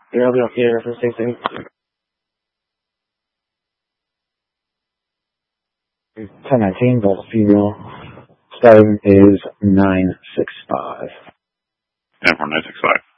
Yeah, I'll be on here for 16. 1019, Delta female. Starting is 965. And for 965.